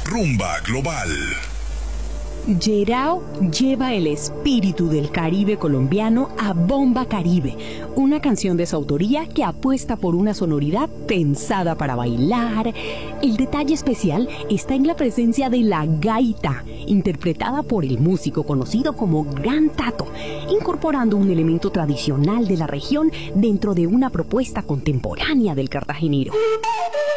Rumba Global. Yerao lleva el espíritu del Caribe colombiano a Bomba Caribe, una canción de su autoría que apuesta por una sonoridad pensada para bailar. El detalle especial está en la presencia de la gaita, interpretada por el músico conocido como Gran Tato, incorporando un elemento tradicional de la región dentro de una propuesta contemporánea del cartagenero.